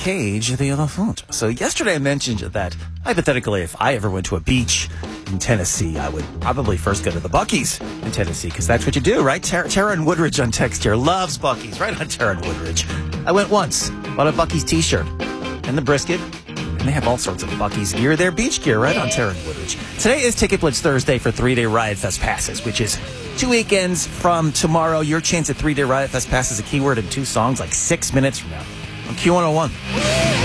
cage the elephant. So yesterday I mentioned that, hypothetically, if I ever went to a beach in Tennessee, I would probably first go to the Buc-ee's in Tennessee, because that's what you do, right? Tara and Woodridge on text here loves Buc-ee's, right on Tara and Woodridge. I went once, bought a Buc-ee's t-shirt and the brisket, and they have all sorts of Buc-ee's gear. Their beach gear, right on Tara and Woodridge. Today is Ticket Blitz Thursday for 3-Day Riot Fest passes, which is 2 weekends from tomorrow. Your chance at 3-Day Riot Fest passes, a keyword in 2 songs, like 6 minutes from now on Q101.